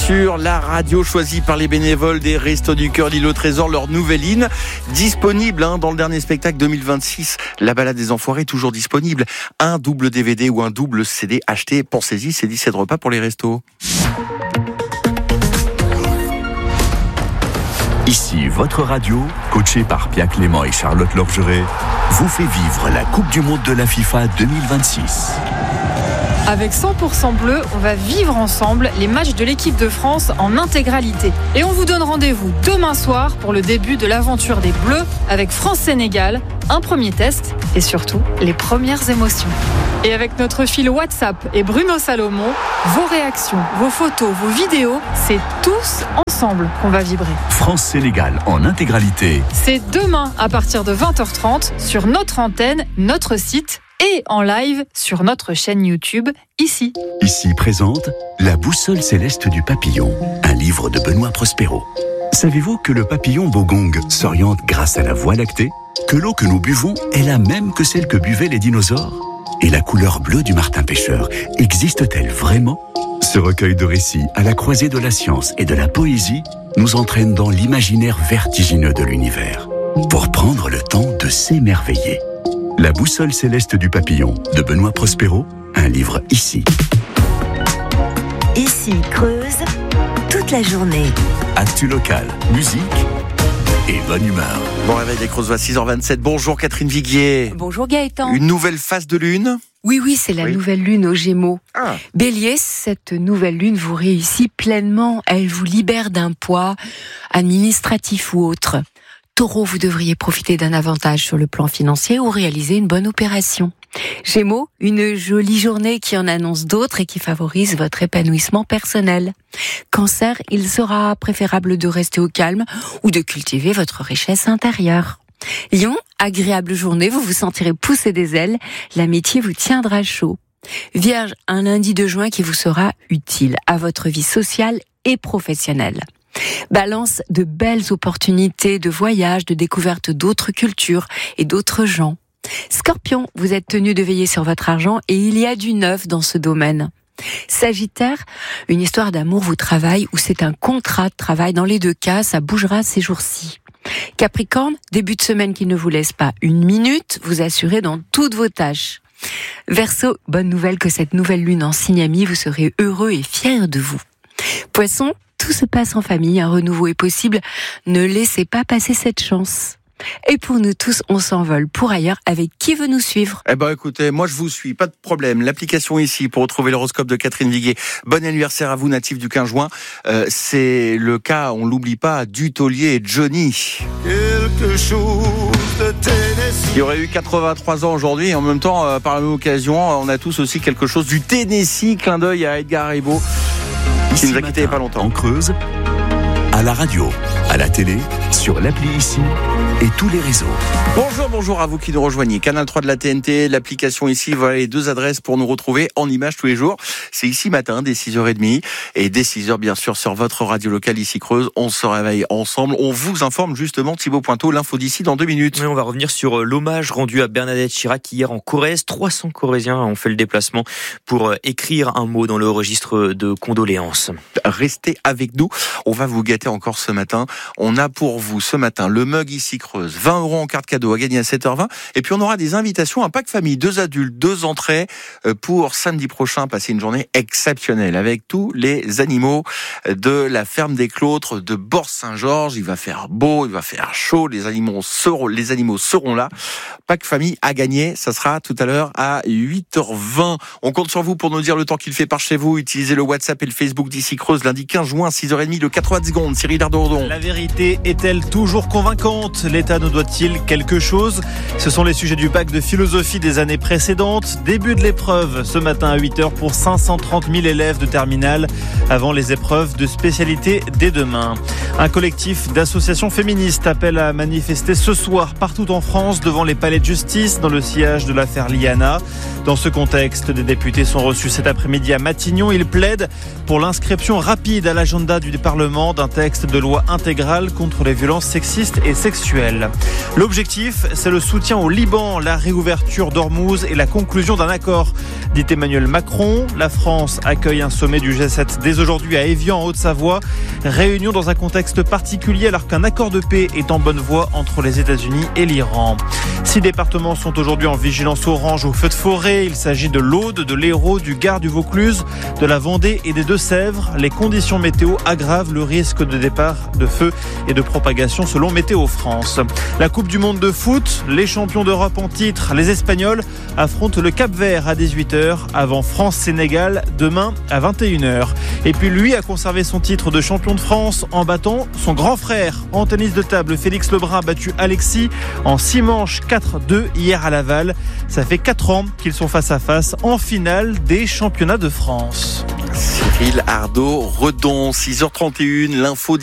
sur la radio choisie par les bénévoles des Restos du Cœur l'Île au Trésor, leur nouvelle ligne disponible dans le dernier spectacle 2026. La balade des enfoirés toujours disponible. Un double DVD ou un double CD acheté. Pensez-y, c'est 17 repas pour les restos. Ici, votre radio, coachée par Pierre Clément et Charlotte Lorgeret, vous fait vivre la Coupe du Monde de la FIFA 2026. Avec 100% bleu, on va vivre ensemble les matchs de l'équipe de France en intégralité. Et on vous donne rendez-vous demain soir pour le début de l'aventure des Bleus avec France-Sénégal, un premier test et surtout les premières émotions. Et avec notre fil WhatsApp et Bruno Salomon, vos réactions, vos photos, vos vidéos, c'est tous ensemble qu'on va vibrer. France-Sénégal en intégralité. C'est demain à partir de 20h30 sur notre antenne, notre site et en live sur notre chaîne YouTube, ici. Ici présente La boussole céleste du papillon, un livre de Benoît Prospero. Savez-vous que le papillon bogong s'oriente grâce à la voie lactée ? Que l'eau que nous buvons est la même que celle que buvaient les dinosaures ? Et la couleur bleue du martin pêcheur existe-t-elle vraiment ? Ce recueil de récits à la croisée de la science et de la poésie nous entraîne dans l'imaginaire vertigineux de l'univers pour prendre le temps de s'émerveiller. La boussole céleste du papillon de Benoît Prospero, un livre ici. Ici Creuse, toute la journée. Actu local, musique et bonne humeur. Bon réveil des Creuses, 6h27. Bonjour Catherine Viguier. Bonjour Gaëtan. Une nouvelle phase de lune ? Oui, c'est la nouvelle lune aux Gémeaux. Ah. Bélier, cette nouvelle lune vous réussit pleinement. Elle vous libère d'un poids administratif ou autre. Taureau, vous devriez profiter d'un avantage sur le plan financier ou réaliser une bonne opération. Gémeaux, une jolie journée qui en annonce d'autres et qui favorise votre épanouissement personnel. Cancer, il sera préférable de rester au calme ou de cultiver votre richesse intérieure. Lion, agréable journée, vous vous sentirez pousser des ailes, l'amitié vous tiendra chaud. Vierge, un lundi de juin qui vous sera utile à votre vie sociale et professionnelle. Balance, de belles opportunités de voyage, de découverte d'autres cultures et d'autres gens. Scorpion, vous êtes tenu de veiller sur votre argent et il y a du neuf dans ce domaine. Sagittaire, une histoire d'amour vous travaille ou c'est un contrat de travail. Dans les deux cas, ça bougera ces jours-ci. Capricorne, début de semaine qui ne vous laisse pas une minute, vous assurez dans toutes vos tâches. Verseau, bonne nouvelle que cette nouvelle lune en signe ami, vous serez heureux et fier de vous. Poisson, tout se passe en famille, un renouveau est possible, ne laissez pas passer cette chance. Et pour nous tous, on s'envole pour ailleurs. Avec qui veut nous suivre ? Eh ben écoutez, moi je vous suis, pas de problème. L'application ici pour retrouver l'horoscope de Catherine Viguier. Bon anniversaire à vous, natif du 15 juin. C'est le cas, on l'oublie pas, du taulier et Johnny. Quelque chose de Tennessee. Qui aurait eu 83 ans aujourd'hui et en même temps, par la même occasion, on a tous aussi quelque chose du Tennessee. Clin d'œil à Edgar Aribo, qui nous a quittés il n'y a pas longtemps. En Creuse, à la radio, à la télé, sur l'appli ici et tous les réseaux. Bonjour à vous qui nous rejoignez. Canal 3 de la TNT, l'application ici, voilà les deux adresses pour nous retrouver en images tous les jours. C'est ici matin, dès 6h30 et dès 6h bien sûr sur votre radio locale ici Creuse. On se réveille ensemble. On vous informe justement, Thibaut Pointeau, l'info d'ici dans 2 minutes. Oui, on va revenir sur l'hommage rendu à Bernadette Chirac hier en Corrèze. 300 Corréziens ont fait le déplacement pour écrire un mot dans le registre de condoléances. Restez avec nous. On va vous gâter encore ce matin. On a pour vous ce matin le mug ici Creuse. 20 € en carte cadeau à gagner à 7h20. Et puis on aura des invitations, un pack famille, 2 adultes, 2 entrées pour samedi prochain, passer une journée exceptionnelle avec tous les animaux de la ferme des Clôtres de Bort-Saint-Georges. Il va faire beau, il va faire chaud, les animaux seront là. Pack famille à gagner, ça sera tout à l'heure à 8h20. On compte sur vous pour nous dire le temps qu'il fait par chez vous. Utilisez le WhatsApp et le Facebook d'ici Creuse lundi 15 juin, 6h30, le 80 secondes. Cyril Dardourdon. La vérité est-elle toujours convaincante ? L'État nous doit-il quelque chose ? Ce sont les sujets du bac de philosophie des années précédentes. Début de l'épreuve ce matin à 8h pour 530 000 élèves de terminale avant les épreuves de spécialité dès demain. Un collectif d'associations féministes appelle à manifester ce soir partout en France devant les palais de justice dans le sillage de l'affaire Liana. Dans ce contexte, des députés sont reçus cet après-midi à Matignon. Ils plaident pour l'inscription rapide à l'agenda du Parlement d'un texte de loi intégré intégrale contre les violences sexistes et sexuelles. L'objectif, c'est le soutien au Liban, la réouverture d'Ormuz et la conclusion d'un accord, dit Emmanuel Macron. La France accueille un sommet du G7 dès aujourd'hui à Évian, en Haute-Savoie. Réunion dans un contexte particulier alors qu'un accord de paix est en bonne voie entre les États-Unis et l'Iran. 6 départements sont aujourd'hui en vigilance orange au feu de forêt. Il s'agit de l'Aude, de l'Hérault, du Gard, du Vaucluse, de la Vendée et des Deux-Sèvres. Les conditions météo aggravent le risque de départ de feu et de propagation selon Météo France. La Coupe du Monde de foot, les champions d'Europe en titre, les Espagnols, affrontent le Cap-Vert à 18h avant France-Sénégal demain à 21h. Et puis lui a conservé son titre de champion de France en battant son grand frère. En tennis de table, Félix Lebrun a battu Alexis en 6 manches 4-2 hier à Laval. Ça fait 4 ans qu'ils sont face à face en finale des championnats de France. Cyril Ardo-Redon, 6h31, l'info